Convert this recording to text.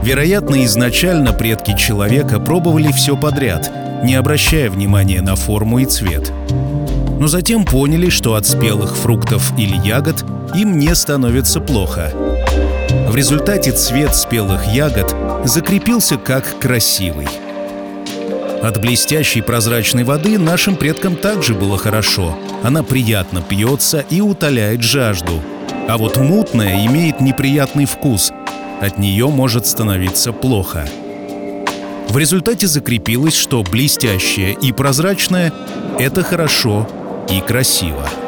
Вероятно, изначально предки человека пробовали все подряд, не обращая внимания на форму и цвет. Но затем поняли, что от спелых фруктов или ягод им не становится плохо. В результате цвет спелых ягод закрепился как красивый. От блестящей прозрачной воды нашим предкам также было хорошо. Она приятно пьется и утоляет жажду. А вот мутная имеет неприятный вкус. От нее может становиться плохо. В результате закрепилось, что блестящее и прозрачное — это хорошо и красиво.